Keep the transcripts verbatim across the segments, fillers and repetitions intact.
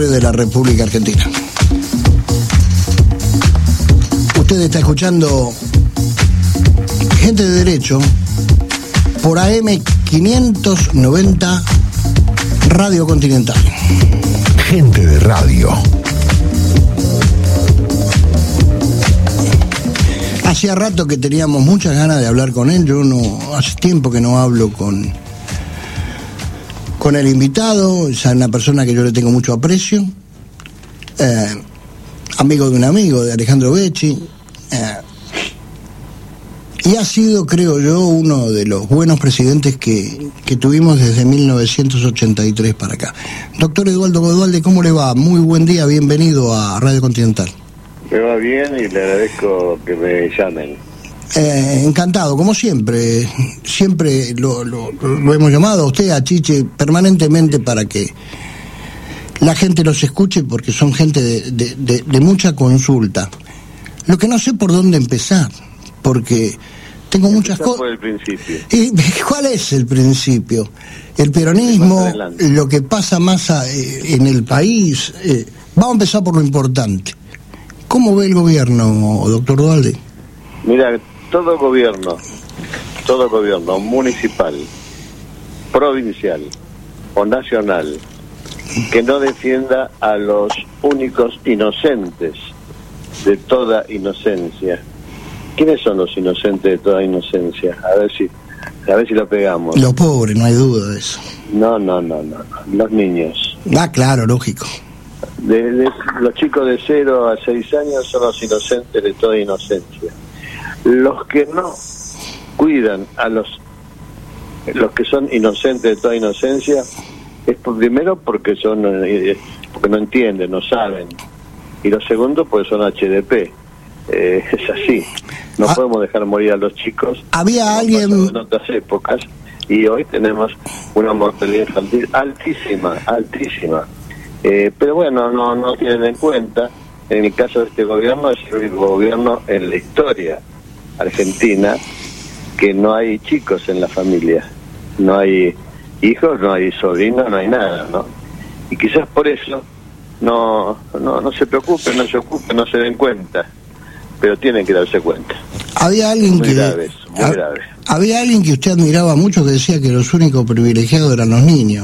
de la República Argentina. Usted está escuchando Gente de Derecho por A M quinientos noventa Radio Continental. Gente de Radio. Hacía rato que teníamos muchas ganas de hablar con él. Yo no, hace tiempo que no hablo con con el invitado. Es una persona que yo le tengo mucho aprecio, eh, amigo de un amigo, de Alejandro Becci, eh, y ha sido, creo yo, uno de los buenos presidentes que, que tuvimos desde mil novecientos ochenta y tres para acá. Doctor Eduardo Godualde, ¿cómo le va? Muy buen día, bienvenido a Radio Continental. Me va bien y le agradezco que me llamen. Eh, encantado, como siempre, siempre lo, lo, lo hemos llamado a usted, a Chiche, permanentemente para que la gente los escuche, porque son gente de, de, de, de mucha consulta. Lo que no sé por dónde empezar, porque tengo muchas cosas. por el principio. ¿Y cuál es el principio? El peronismo, lo que pasa más a, eh, en el país. Eh, vamos a empezar por lo importante. ¿Cómo ve el gobierno, doctor Dualde? Mira, todo gobierno, todo gobierno municipal, provincial o nacional que no defienda a los únicos inocentes de toda inocencia. ¿Quiénes son los inocentes de toda inocencia? A ver si, a ver si lo pegamos. Los pobres, no hay duda de eso. No, no, no, no, no. Los niños. Ah, claro, lógico. De, de, los chicos de cero a seis años son los inocentes de toda inocencia. Los que no cuidan a los los que son inocentes de toda inocencia es por, primero porque son eh, porque no entienden, no saben, y lo segundo pues son H D P. Eh, es así, no ah, podemos dejar morir a los chicos. Había alguien en otras épocas y hoy tenemos una mortalidad infantil altísima, altísima. Eh, pero bueno, no no tienen en cuenta. En el caso de este gobierno, es el único gobierno en la historia argentina que no hay chicos en la familia, no hay hijos, no hay sobrinos, no hay nada, ¿no? Y quizás por eso no no no se preocupen, no se ocupen, no se den cuenta, pero tienen que darse cuenta. Había alguien muy que grave eso, muy hab, grave. Había alguien que usted admiraba mucho que decía que los únicos privilegiados eran los niños.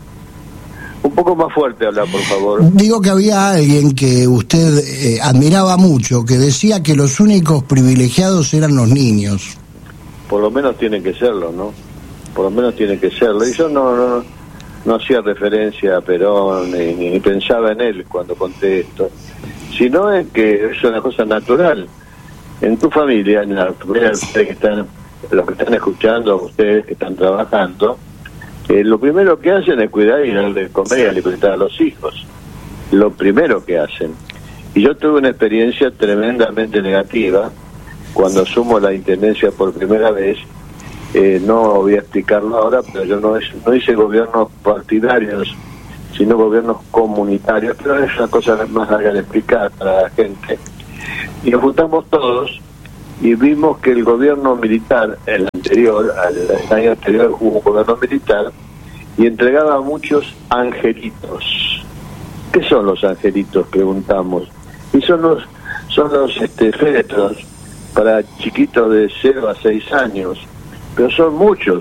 Un poco más fuerte hablar, por favor. Digo que había alguien que usted eh, admiraba mucho, que decía que los únicos privilegiados eran los niños. Por lo menos tienen que serlo, ¿no? Por lo menos tienen que serlo. Y yo no no, no hacía referencia a Perón, ni, ni pensaba en él cuando conté esto. Sino es que es una cosa natural. En tu familia, en la familia que están, los que están escuchando, ustedes que están trabajando, Eh, lo primero que hacen es cuidar y darle de comer y alimentar a los hijos. Lo primero que hacen. Y yo tuve una experiencia tremendamente negativa cuando asumo la intendencia por primera vez. Eh, no voy a explicarlo ahora, pero yo no, es, no hice gobiernos partidarios, sino gobiernos comunitarios, pero es una cosa más larga de explicar para la gente. Y nos juntamos todos y vimos que el gobierno militar, el anterior, el año anterior hubo un gobierno militar y entregaba muchos angelitos. ¿Qué son los angelitos?, preguntamos. Y son los son los este, féretros para chiquitos de cero a seis años, pero son muchos,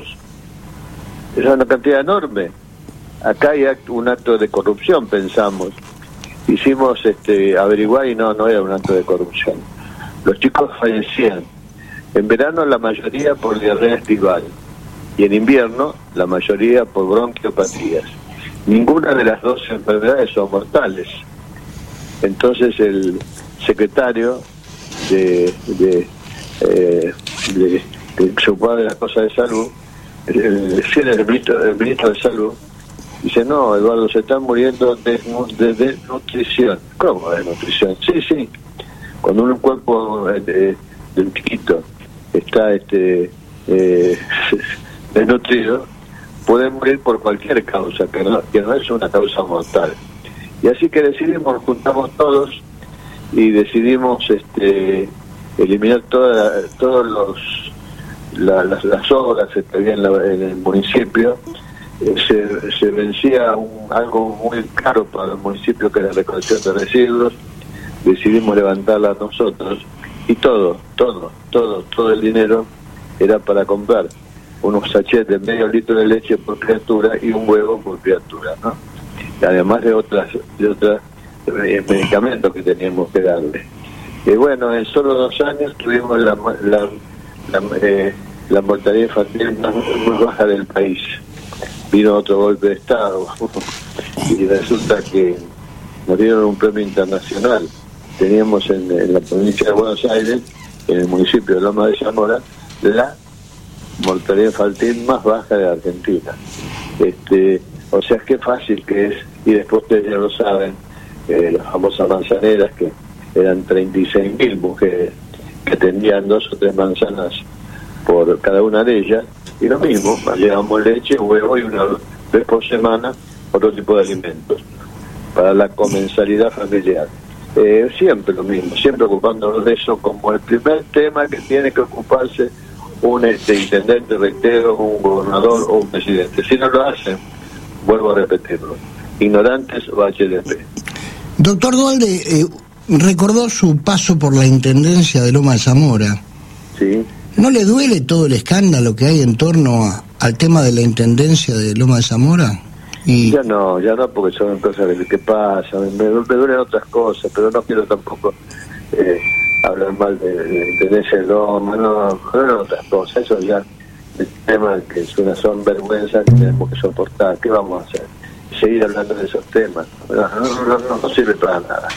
es una cantidad enorme. Acá hay un acto de corrupción, pensamos. Hicimos este averiguar y no, no era un acto de corrupción. Los chicos fallecían. En verano la mayoría por diarrea estival y en invierno la mayoría por bronquiopatías. Ninguna de las dos enfermedades son mortales. Entonces el secretario de de, eh, de, de que se ocupaba de las cosas de salud, el, el, el, ministro, el ministro de salud, dice: no, Eduardo, se están muriendo de, de, de nutrición. ¿Cómo de nutrición? Sí, sí. Cuando un cuerpo de, de un chiquito está este eh, desnutrido, puede morir por cualquier causa, que no, que no es una causa mortal. Y así que decidimos, juntamos todos y decidimos este eliminar todas todos los la, las, las obras que había en, la, en el municipio eh, se, se vencía un, algo muy caro para el municipio, que era la recolección de residuos. Decidimos levantarla nosotros, y todo, todo, todo, todo el dinero era para comprar unos sachets de medio litro de leche por criatura y un huevo por criatura, ¿no? Y además de otras de otros eh, medicamentos que teníamos que darle. Y bueno, en solo dos años tuvimos la la, la, eh, la mortalidad infantil más, más baja del país. Vino otro golpe de Estado y resulta que nos dieron un premio internacional. Teníamos en, en la provincia de Buenos Aires, en el municipio de Loma de Zamora, la mortalidad infantil más baja de Argentina. Este, o sea, qué fácil que es, y después ustedes ya lo saben, eh, las famosas manzaneras, que eran treinta y seis mil mujeres que tenían dos o tres manzanas por cada una de ellas, y lo mismo, llevamos leche, huevo y una vez por semana otro tipo de alimentos para la comensalidad familiar. Eh, siempre lo mismo, siempre ocupándonos de eso como el primer tema que tiene que ocuparse un este, intendente, reitero, un gobernador o un presidente. Si no lo hacen, vuelvo a repetirlo, ignorantes o H D P. Doctor Duhalde, eh, recordó su paso por la intendencia de Loma de Zamora. Sí. ¿No le duele todo el escándalo que hay en torno a, al tema de la intendencia de Loma de Zamora? Y... Ya no, ya no, porque son cosas que pasan, me, me duelen otras cosas, pero no quiero tampoco eh, hablar mal de, de intendencia de Loma, no, no, no otras cosas, eso ya el tema que es una son vergüenza que tenemos que soportar. ¿Qué vamos a hacer? Seguir hablando de esos temas, no, no, no, no sirve para nada.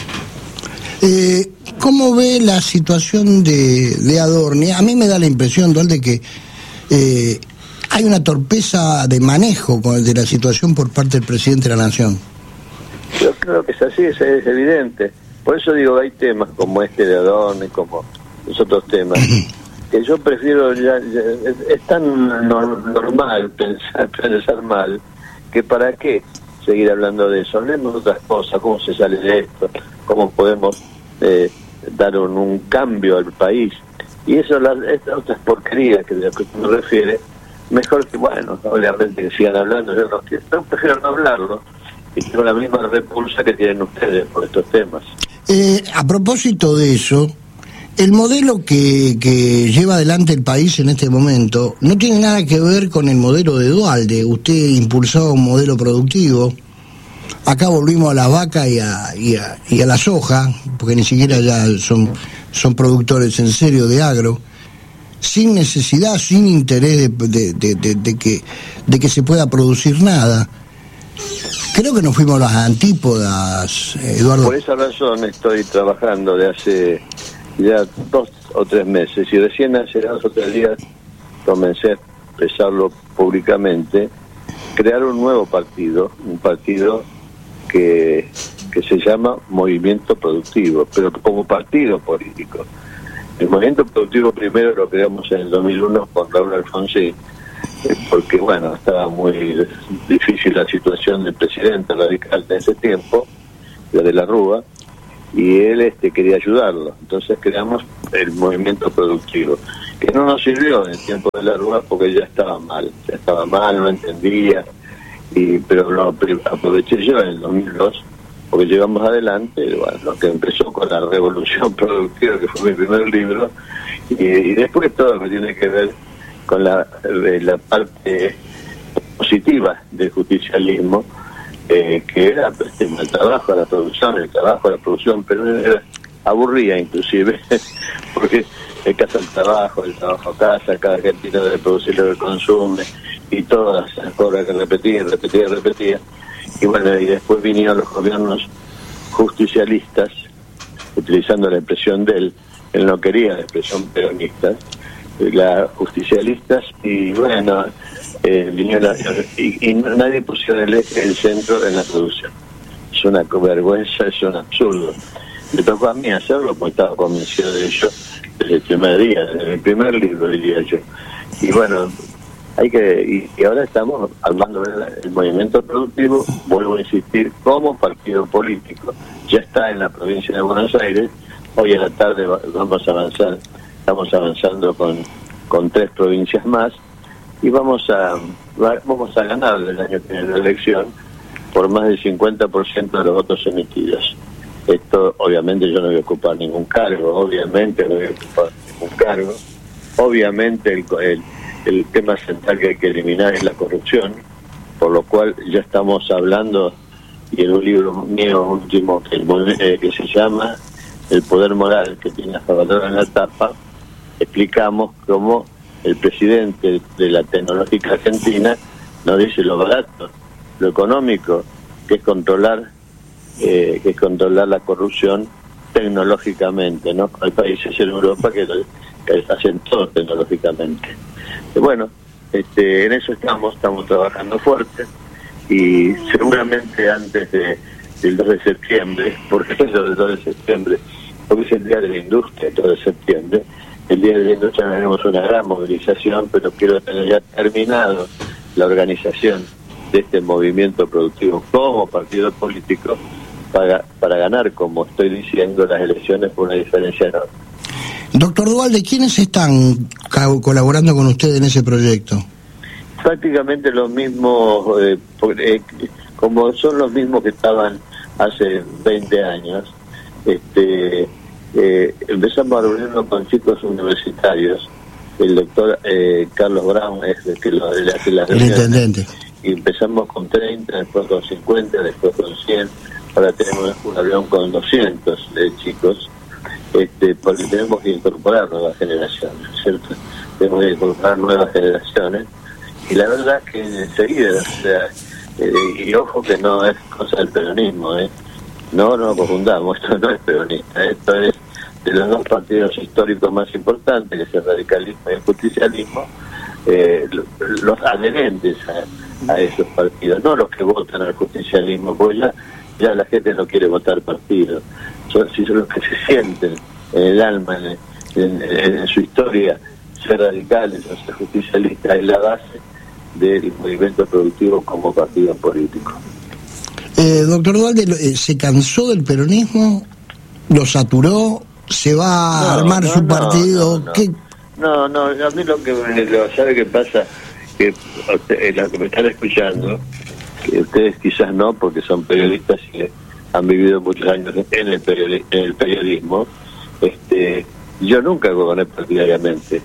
Eh, ¿Cómo ve la situación de, de Adorni? A mí me da la impresión, Duhalde, que eh, hay una torpeza de manejo de la situación por parte del presidente de la Nación. Yo creo que es así, es, es evidente. Por eso digo, hay temas como este de Adorni, como los otros temas, que yo prefiero, ya, ya es, es tan no, normal pensar, pensar mal, que para qué seguir hablando de eso. Hablemos de otras cosas, cómo se sale de esto, cómo podemos eh, dar un, un cambio al país. Y eso, las, estas otras porquerías que de lo que me refiere, mejor que, bueno, obviamente que sigan hablando, yo no, yo prefiero no hablarlo, y tengo la misma repulsa que tienen ustedes por estos temas. Eh, a propósito de eso, el modelo que, que lleva adelante el país en este momento no tiene nada que ver con el modelo de Duhalde. Usted impulsaba un modelo productivo. Acá volvimos a la vaca y a, y a, y a la soja, porque ni siquiera ya son, son productores en serio de agro, sin necesidad, sin interés de, de, de, de, de, que, de que se pueda producir nada. Creo que nos fuimos a las antípodas, Eduardo. Por esa razón estoy trabajando de hace ya dos o tres meses, y recién hace dos o tres días comencé a expresarlo públicamente, crear un nuevo partido, un partido que, que se llama Movimiento Productivo, pero como partido político. El Movimiento Productivo primero lo creamos en el dos mil uno con Raúl Alfonsín, porque bueno, estaba muy difícil la situación del presidente radical de ese tiempo, la de la Rúa, y él este quería ayudarlo. Entonces creamos el Movimiento Productivo, que no nos sirvió en el tiempo de la Rúa porque ya estaba mal, ya estaba mal, no entendía, y pero lo aproveché yo en el dos mil dos, porque llevamos adelante, bueno, lo que empezó con la Revolución Productiva, que fue mi primer libro, y, y después todo lo que tiene que ver con la, la parte positiva del justicialismo, eh, que era pues, el trabajo a la producción, el trabajo a la producción, pero era, aburría inclusive, porque el casa al trabajo, el trabajo a casa, cada argentino debe producir lo que consume, y todas las cosas que repetía, repetía, repetía. Y bueno, y después vinieron los gobiernos justicialistas, utilizando la expresión de él, él no quería la expresión peronista, la justicialistas, y bueno, eh, vinieron y, y nadie pusieron el eje, el centro en la producción. Es una vergüenza, es un absurdo. Me tocó a mí hacerlo porque estaba convencido de ello desde el primer día, desde el primer libro, diría yo. Y bueno, hay que y, y ahora estamos hablando del movimiento productivo, vuelvo a insistir, como partido político. Ya está en la provincia de Buenos Aires, hoy a la tarde vamos a avanzar, estamos avanzando con, con tres provincias más, y vamos a vamos a ganar el año que viene la elección por más del cincuenta por ciento de los votos emitidos. Esto, obviamente, yo no voy a ocupar ningún cargo, obviamente no voy a ocupar ningún cargo, obviamente el, el, el tema central que hay que eliminar es la corrupción, por lo cual ya estamos hablando, y en un libro mío último que, eh, que se llama El poder moral, que tiene a Salvador en la tapa, explicamos cómo el presidente de la tecnológica argentina nos dice lo barato, lo económico, que es controlar eh, que es controlar la corrupción tecnológicamente, ¿no? Hay países en Europa que, que hacen todo tecnológicamente. Y bueno, este, en eso estamos, estamos trabajando fuerte, y seguramente antes de, del dos de septiembre, porque es el dos de septiembre, porque es el día de la industria, el dos de septiembre, el día de la industria tenemos una gran movilización, pero quiero tener ya terminado la organización de este movimiento productivo como partido político para, para ganar, como estoy diciendo, las elecciones por una diferencia enorme. Doctor Duhalde, ¿quiénes están colaborando con usted en ese proyecto? Prácticamente los mismos, eh, eh, como son los mismos que estaban hace veinte años. Este, eh, empezamos a reunirnos con chicos universitarios. El doctor eh, Carlos Brown es el que lo le hace las reuniones. El intendente. Y empezamos con treinta, después con cincuenta, después con cien. Ahora tenemos un avión con doscientos eh, chicos, este, porque tenemos que incorporar nuevas generaciones, ¿cierto? Tenemos que incorporar nuevas generaciones. Y la verdad que enseguida, o sea, eh, y ojo que no es cosa del peronismo, ¿eh? No nos confundamos, esto no es peronista, esto es de los dos partidos históricos más importantes, que es el radicalismo y el justicialismo, eh, los adherentes a, a esos partidos, no los que votan al justicialismo, porque ya, ya la gente no quiere votar partidos, son, si son los que se sienten en el alma, en, en, en, en su historia, ser radicales o ser justicialistas es la base del movimiento productivo como partido político. Eh, doctor Duhalde, ¿se cansó del peronismo? ¿Lo saturó? ¿Se va a no, armar no, su no, partido? No, no, ¿Qué? no, no, a mí lo que me, lo, ¿sabe qué pasa? Que usted, los que me están escuchando, que ustedes quizás no, porque son periodistas y han vivido muchos años en el, periodi en el periodismo, este, yo nunca goberné partidariamente.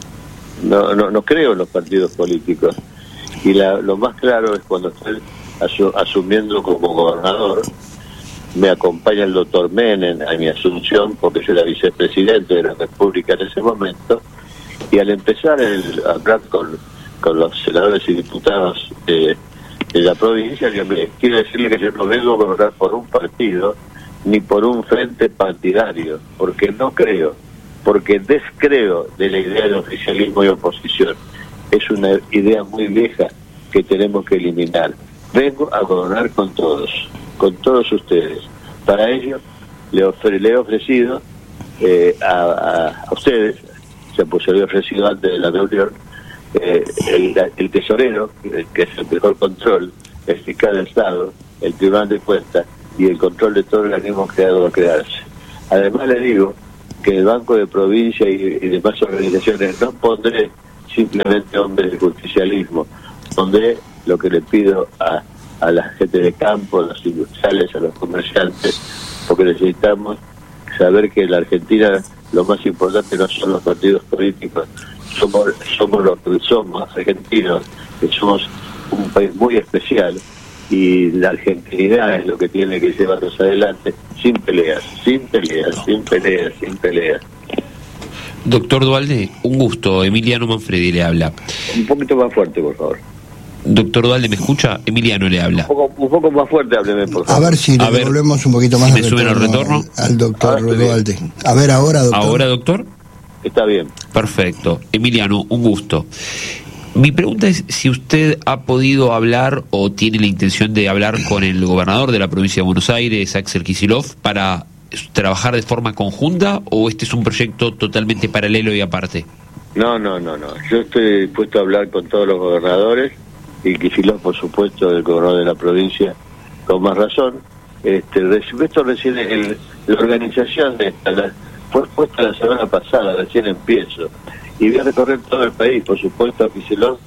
No, no, no creo en los partidos políticos. Y la, lo más claro es cuando estoy asu asumiendo como gobernador, me acompaña el doctor Menem a mi asunción, porque yo era vicepresidente de la República en ese momento, y al empezar el, a hablar con, con los senadores y diputados de, de la provincia, yo me quiero decirle que yo no vengo a gobernar por un partido, ni por un frente partidario, porque no creo, porque descreo de la idea de oficialismo y oposición. Es una idea muy vieja que tenemos que eliminar. Vengo a gobernar con todos, con todos ustedes. Para ello le, ofre, le he ofrecido eh, a, a, a ustedes, se pues se había ofrecido antes de la reunión, eh, el, el tesorero, que es el mejor control, el fiscal del Estado, el tribunal de cuentas y el control de todo el organismo creado a crearse. Además le digo que el Banco de Provincia y, y demás organizaciones no pondré simplemente hombres de justicialismo, pondré lo que le pido a, a la gente de campo, a los industriales, a los comerciantes, porque necesitamos saber que en la Argentina lo más importante no son los partidos políticos, somos, somos los que somos argentinos, que somos un país muy especial, y la argentinidad es lo que tiene que llevarnos adelante, sin peleas, sin peleas, sin peleas, sin peleas. Doctor Duhalde, un gusto. Emiliano Manfredi le habla. Un poquito más fuerte, por favor. Doctor Duhalde, ¿me escucha? Emiliano le habla. Un poco, un poco más fuerte, hábleme, por favor. A ver si le volvemos un poquito más. Si me suben al retorno. Al doctor Duhalde. A ver ahora, doctor. ¿Ahora, doctor? Está bien. Perfecto. Emiliano, un gusto. Mi pregunta es si usted ha podido hablar o tiene la intención de hablar con el gobernador de la provincia de Buenos Aires, Axel Kicillof, para trabajar de forma conjunta, o este es un proyecto totalmente paralelo y aparte. No, no, no, no. Yo estoy dispuesto a hablar con todos los gobernadores, y Kicillof, por supuesto, el gobernador de la provincia, con más razón. Este, esto recién, el, la organización de esta, la, fue puesta la semana pasada, recién empiezo. Y voy a recorrer todo el país, por supuesto. A Kicillof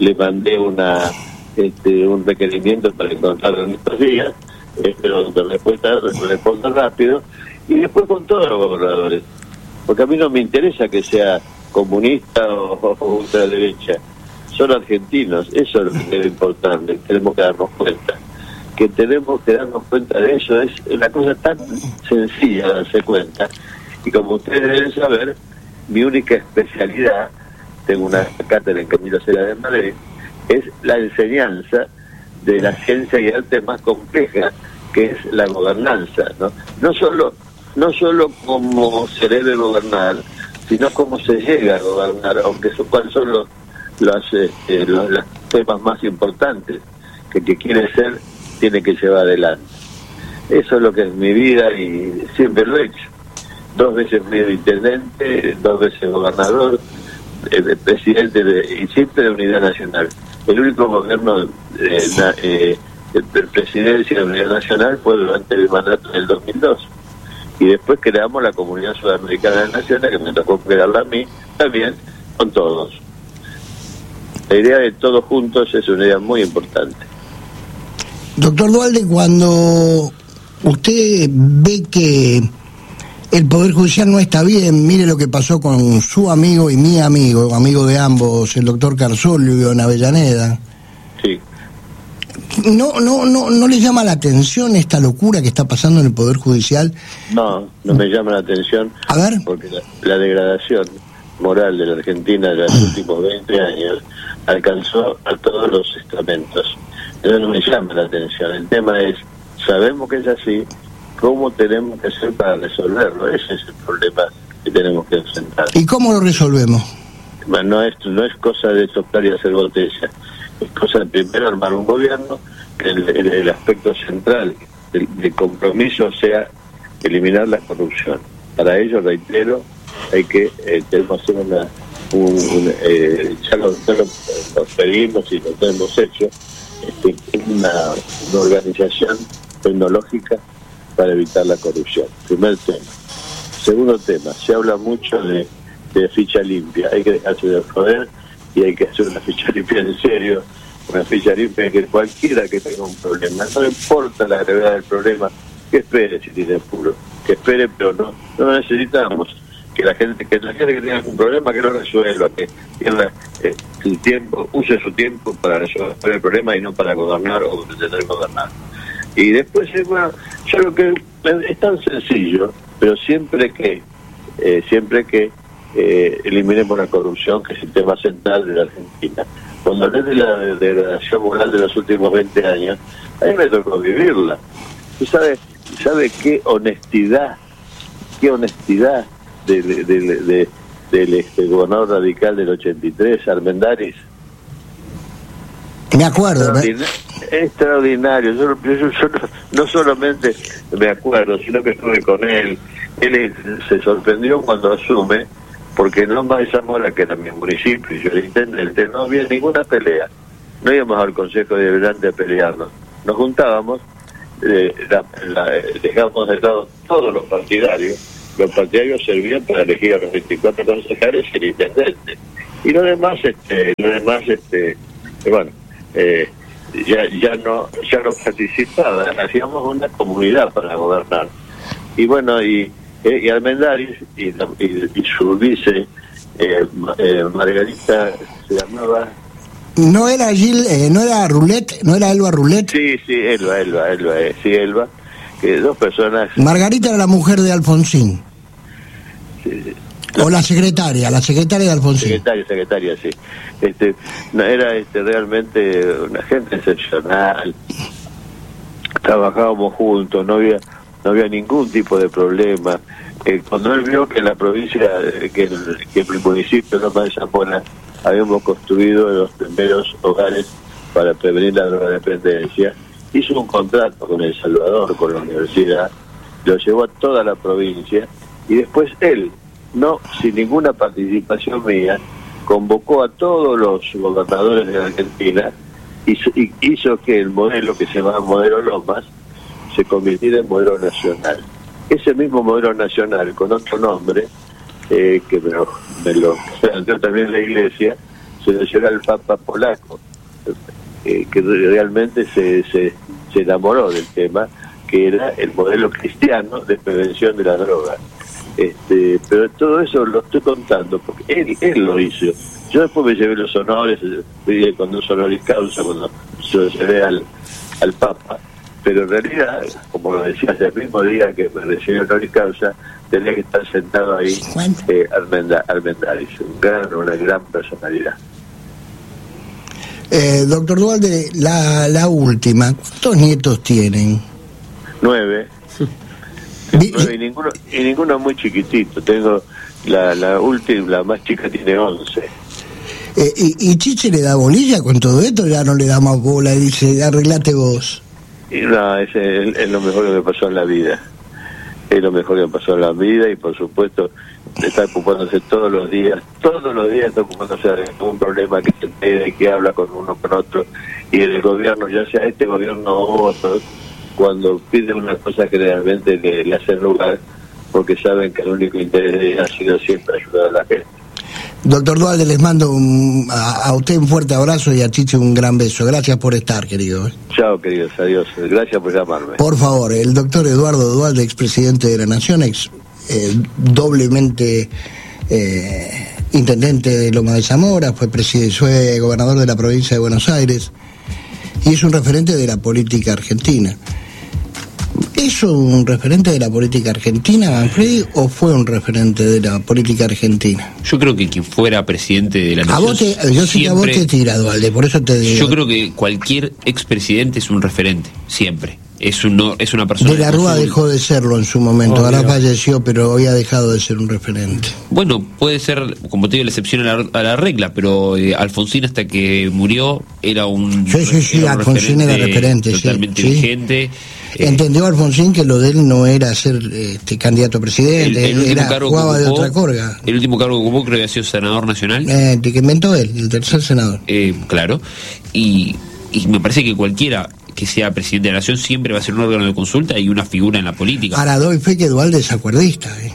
le mandé una este, un requerimiento para encontrarlo en estos días, espero que respuesta responda rápido, y después con todos los gobernadores, porque a mí no me interesa que sea comunista o, o ultraderecha, son argentinos, eso es lo que debe importarle, tenemos que darnos cuenta, que tenemos que darnos cuenta de eso, es una cosa tan sencilla darse cuenta, y como ustedes deben saber, mi única especialidad, tengo una cátedra en Camilo Cera de Madrid, es la enseñanza de la ciencia y arte más compleja, que es la gobernanza, ¿no? No solo, no solo cómo se debe gobernar, sino cómo se llega a gobernar, aunque son, cuáles son los, los, este, los, los temas más importantes que el que quiere ser tiene que llevar adelante. Eso es lo que es mi vida y siempre lo he hecho. Dos veces fui intendente, dos veces gobernador, eh, presidente de, y siempre de Unidad Nacional. El único gobierno de la eh, de presidencia de Unidad Nacional fue durante el mandato del dos mil dos. Y después creamos la Comunidad Sudamericana de Naciones, que me tocó crearla a mí, también con todos. La idea de todos juntos es una idea muy importante. Doctor Duhalde, cuando usted ve que el Poder Judicial no está bien, mire lo que pasó con su amigo y mi amigo, amigo de ambos, el doctor Carzolio en Avellaneda. Sí. ¿No, no, no, ¿No le llama la atención esta locura que está pasando en el Poder Judicial? No, no me llama la atención. A ver. Porque la, la degradación moral de la Argentina de los últimos veinte años alcanzó a todos los estamentos. Eso no me llama la atención. El tema es, sabemos que es así, ¿cómo tenemos que hacer para resolverlo? Ese es el problema que tenemos que enfrentar. ¿Y cómo lo resolvemos? Bueno, no es, no es cosa de soplar y hacer botella. Es cosa de primero armar un gobierno, que el, el, el aspecto central del, del compromiso sea eliminar la corrupción. Para ello, reitero, hay que eh, tenemos que hacer una, un, un, eh, ya, lo, ya lo, lo pedimos y lo hemos hecho, este, una, una organización tecnológica para evitar la corrupción. Primer tema. Segundo tema, se habla mucho de, de ficha limpia, hay que dejarse de joder y hay que hacer una ficha limpia en serio, una ficha limpia que cualquiera que tenga un problema, no importa la gravedad del problema, que espere si tiene apuro, que espere, pero no, no necesitamos que la gente que la gente que tenga algún problema que lo resuelva, que pierda eh, el tiempo, use su tiempo para resolver el problema y no para gobernar o pretender gobernar. Y después, eh, bueno, yo creo que es tan sencillo, pero siempre que eh, siempre que eh, eliminemos la corrupción, que es el tema central de la Argentina. Cuando hablé de la degradación moral de los últimos veinte años, a mí me tocó vivirla. ¿Tú sabes, sabe qué honestidad, qué honestidad de, de, de, de, del este, gobernador radical del ochenta y tres, Armendáriz? Me acuerdo. Extraordinario. Extraordinario. Yo, yo, yo no, no solamente me acuerdo, sino que estuve con él. Él se sorprendió cuando asume, porque no más de Zamora, que era mi municipio, y yo el intendente, no había ninguna pelea. No íbamos al Consejo de Delante a pelearnos. Nos juntábamos, eh, la, la, dejamos de lado todos los partidarios. Los partidarios servían para elegir a los veinticuatro concejales y el intendente. Y lo demás, este, lo demás, este, bueno, eh, ya ya no ya no participaba, hacíamos una comunidad para gobernar. Y bueno, y eh, y Armendáriz y, y, y su vice eh, eh, Margarita se llamaba, no era Gil, eh, no era Roulette, no era Elba Roulette. sí sí Elba Elba Elba eh, sí Elba, que dos personas. Margarita era la mujer de Alfonsín. Sí, sí. O la secretaria, la secretaria de Alfonsín. Secretaria, secretaria, sí. Este, no, era este, realmente una gente excepcional. Trabajábamos juntos, no había no había ningún tipo de problema. Eh, cuando él vio que en la provincia, eh, que, el, que el municipio de Loma de Zamora habíamos construido los primeros hogares para prevenir la drogodependencia, hizo un contrato con El Salvador, con la universidad, lo llevó a toda la provincia y después él, no sin ninguna participación mía, convocó a todos los gobernadores de la Argentina y hizo que el modelo, que se llama Modelo Lomas, se convirtiera en modelo nacional. Ese mismo modelo nacional, con otro nombre, eh, que me lo, me lo planteó también la Iglesia, se lo llevó al Papa polaco, eh, que realmente se, se, se enamoró del tema, que era el modelo cristiano de prevención de la droga. Este, pero todo eso lo estoy contando porque él, él lo hizo. Yo después me llevé los honores, pedí con dos honoris causa cuando se lo llevé al, al Papa, pero en realidad, como lo decías, el mismo día que me recibí honoris causa, tenía que estar sentado ahí eh, Armendáriz, un gran, una gran personalidad. Eh, doctor Duhalde, la, la última, ¿cuántos nietos tienen? Nueve. Nueve y ninguno, y ninguno muy chiquitito. Tengo la, la última, la más chica tiene once. Eh, y, ¿Y Chiche le da bolilla con todo esto? Ya no le da más bola y dice, arreglate vos. Y no, es, es, es lo mejor que me pasó en la vida. Es lo mejor que me pasó en la vida y por supuesto está ocupándose todos los días, todos los días está ocupándose de algún problema que se entere, que habla con uno, con otro, y el gobierno, ya sea este gobierno o otro, cuando piden una cosa generalmente le, le hacen lugar, porque saben que el único interés de ellos ha sido siempre ayudar a la gente. Doctor Duhalde, les mando un, a, a usted un fuerte abrazo y a Chiche un gran beso. Gracias por estar, querido. Chao, queridos, adiós. Gracias por llamarme. Por favor, el doctor Eduardo Duhalde, expresidente de la Nación, ex eh, doblemente eh, intendente de Loma de Zamora, fue, fue gobernador de la provincia de Buenos Aires y es un referente de la política argentina. ¿Es un referente de la política argentina, Manfredi, o fue un referente de la política argentina? Yo creo que quien fuera presidente de la Nación... A vos te, yo sé que a vos te tira, Duhalde, por eso te digo. Yo creo que cualquier expresidente es un referente, siempre. Es, un, es una persona... De la Rúa dejó de serlo en su momento, oh, ahora Dios. Falleció, pero hoy ha dejado de ser un referente. Bueno, puede ser, como te digo, la excepción a la, a la regla, pero eh, Alfonsín hasta que murió era un... Sí, sí, sí, era Alfonsín referente, era referente. Totalmente sí, vigente. Sí. Entendió Alfonsín que lo de él no era ser este, candidato a presidente, el, el era, jugaba ocupó, de otra corga. El último cargo que ocupó creo que había sido senador nacional. Eh, que inventó él, el tercer senador. Eh, claro, y, y me parece que cualquiera que sea presidente de la Nación siempre va a ser un órgano de consulta y una figura en la política. Ahora doy fe que Duhalde es acuerdista. ¿eh?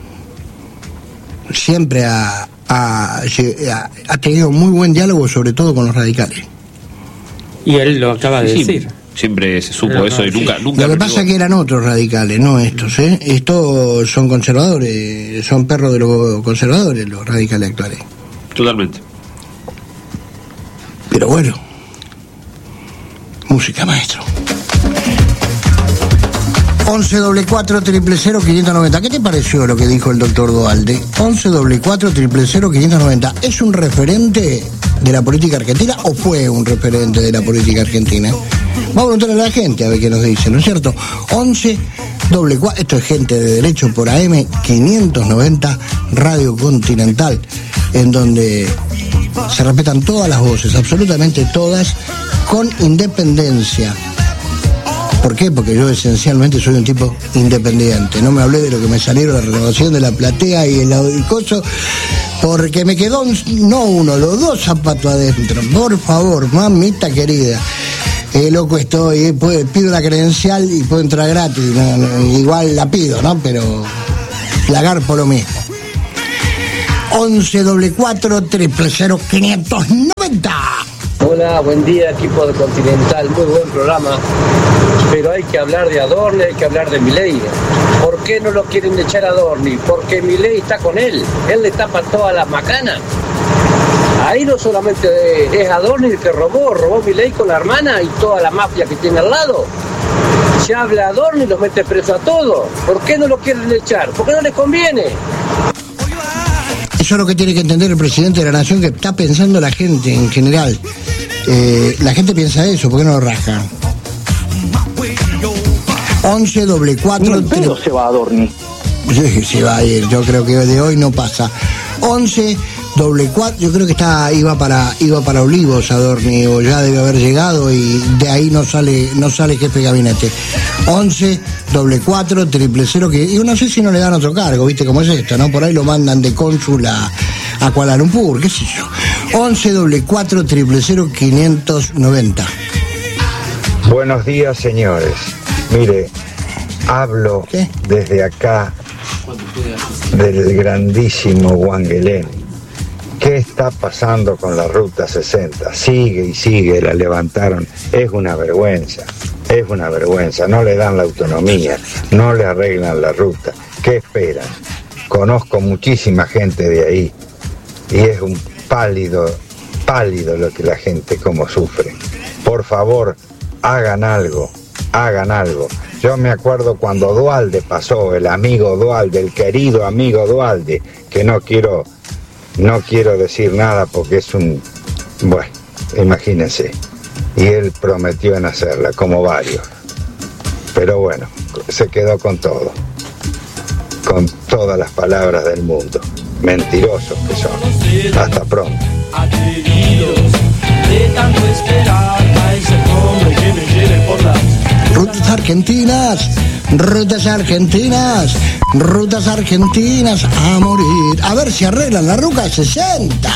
Siempre ha, ha, ha tenido muy buen diálogo, sobre todo con los radicales. Y él lo acaba de sí, decir. Siempre se supo no, eso no, y nunca, sí. nunca... Lo que pasa es que eran otros radicales, no estos, ¿eh? Estos son conservadores, son perros de los conservadores, los radicales actuales. Totalmente. Pero bueno, música, maestro. once doble cuatro triple cero quinientos noventa. ¿Qué te pareció lo que dijo el doctor Duhalde? once doble cuatro triple cero quinientos noventa. ¿Es un referente de la política argentina o fue un referente de la política argentina? Vamos a preguntarle a la gente a ver qué nos dice, ¿no es cierto? once doble cuatro, esto es Gente de Derecho por A M quinientos noventa Radio Continental, en donde se respetan todas las voces, absolutamente todas, con independencia. ¿Por qué? Porque yo esencialmente soy un tipo independiente. No me hablé de lo que me salieron la renovación de la platea y el audicoso, porque me quedó un, no uno, los dos zapatos adentro. Por favor, mamita querida. Eh, loco estoy, eh, puedo, pido la credencial y puedo entrar gratis. No, no, igual la pido, ¿no? Pero lagar por lo mismo. once doble cuatro triple cero quinientos noventa. Hola, buen día, equipo de Continental, muy buen programa. Pero hay que hablar de Adorni, hay que hablar de Milei. ¿Por qué no lo quieren echar a Adorni? Porque Milei está con él, él le tapa todas las macanas. Ahí no solamente es Adorni el que robó, robó Milei con la hermana y toda la mafia que tiene al lado. Se habla a Adorni y los mete preso a todos. ¿Por qué no lo quieren echar? ¿Por qué no les conviene? Eso es lo que tiene que entender el presidente de la Nación, que está pensando la gente en general. Eh, la gente piensa eso, ¿por qué no lo rajan? once doble cuatro Pero se va a Adorni. Sí, se va a ir, yo creo que de hoy no pasa. once doble cuatro, yo creo que está iba para iba para Olivos Adorni, o ya debe haber llegado y de ahí no sale no sale jefe de gabinete. once doble cuatro triple cero, que yo no sé si no le dan otro cargo, viste cómo es esto, ¿no? Por ahí lo mandan de cónsul a, a Kuala Lumpur, qué sé yo. once doble cuatro triple cero quinientos noventa. Buenos días, señores. Mire, hablo ¿Qué? desde acá del grandísimo Wangelén. ¿Qué está pasando con la Ruta sesenta? Sigue y sigue, la levantaron. Es una vergüenza, es una vergüenza. No le dan la autonomía, no le arreglan la ruta. ¿Qué esperan? Conozco muchísima gente de ahí y es un pálido, pálido lo que la gente como sufre. Por favor, hagan algo, hagan algo. Yo me acuerdo cuando Duhalde pasó, el amigo Duhalde, el querido amigo Duhalde, que no quiero, no quiero decir nada porque es un, bueno, imagínense. Y él prometió en hacerla, como varios. Pero bueno, se quedó con todo. Con todas las palabras del mundo. Mentirosos que son. Hasta pronto. Rutas argentinas, rutas argentinas, rutas argentinas a morir. A ver si arreglan la ruta sesenta.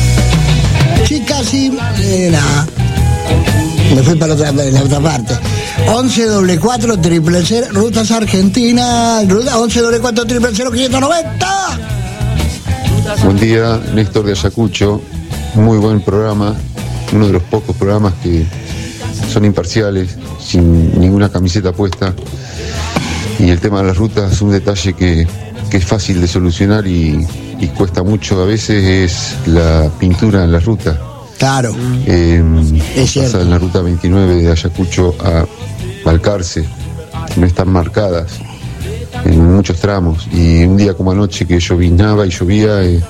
Chicas y nena. Me fui para otra, la otra parte. once doble cuatro triple cero, rutas argentinas, ruta once doble cuatro triple cero quinientos noventa. Buen día, Néstor de Ayacucho. Muy buen programa, uno de los pocos programas que son imparciales, sin ninguna camiseta puesta. Y el tema de las rutas es un detalle que, que es fácil de solucionar y, y cuesta mucho a veces, es la pintura en las rutas. Claro, eh, es cierto. Pasa en la ruta veintinueve de Ayacucho a Balcarce, no están marcadas en muchos tramos, y un día como anoche que llovinaba y llovía, eh,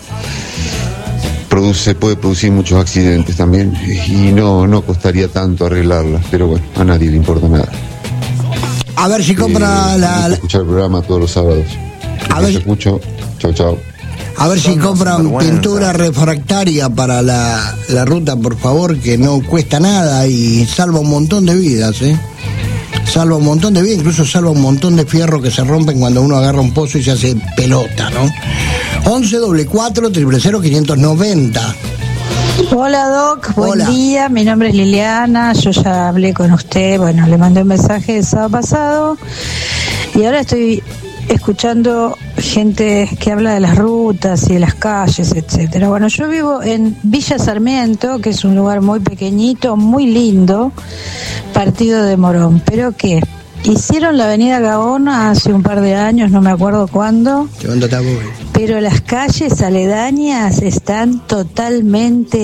produce, puede producir muchos accidentes también, y no, no costaría tanto arreglarlas, pero bueno, a nadie le importa nada. A ver si compra eh, la, la... escuchar el programa todos los sábados. A ver, Ayacucho, chao chao. A ver si compran pintura refractaria para la, la ruta, por favor, que no cuesta nada y salva un montón de vidas, ¿eh? Salva un montón de vidas, incluso salva un montón de fierros que se rompen cuando uno agarra un pozo y se hace pelota, ¿no? once doble cuatro triple cero quinientos noventa. Hola Doc, buen Hola. día, mi nombre es Liliana, yo ya hablé con usted, bueno, le mandé un mensaje el sábado pasado y ahora estoy escuchando gente que habla de las rutas y de las calles, etcétera. Bueno, yo vivo en Villa Sarmiento, que es un lugar muy pequeñito, muy lindo, partido de Morón, pero que hicieron la avenida Gaona hace un par de años, no me acuerdo cuándo, pero las calles aledañas están totalmente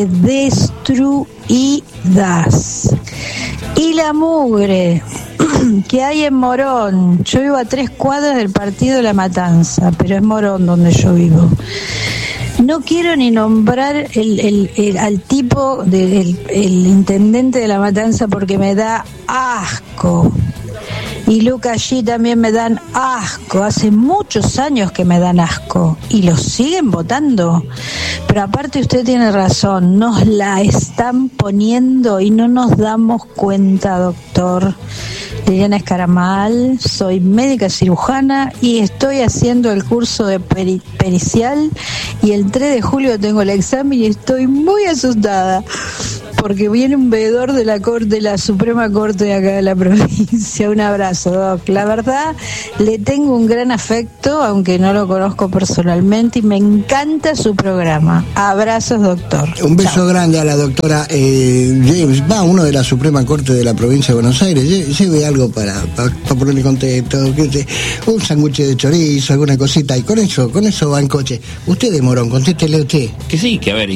destruidas. Y la mugre que hay en Morón, yo vivo a tres cuadras del partido de La Matanza, pero es Morón donde yo vivo. No quiero ni nombrar el, el, el, al tipo del el intendente de La Matanza porque me da asco. Y Luca allí también me dan asco, hace muchos años que me dan asco y los siguen votando. Pero aparte usted tiene razón, nos la están poniendo y no nos damos cuenta, doctor. Liliana Escaramal, soy médica cirujana y estoy haciendo el curso de peri- pericial y el tres de julio tengo el examen y estoy muy asustada porque viene un veedor de la corte, de la Suprema Corte de acá de la provincia. Un abrazo, Doc. La verdad, le tengo un gran afecto, aunque no lo conozco personalmente, y me encanta su programa. Abrazos, doctor. Un beso Chao. grande a la doctora eh, James, va uno de la Suprema Corte de la provincia de Buenos Aires, lle- lleve algo para, para, para ponerle contento, que te- un sándwich de chorizo, alguna cosita, y con eso, con eso va en coche. Usted de Morón, contéstele usted. Que sí, que a ver,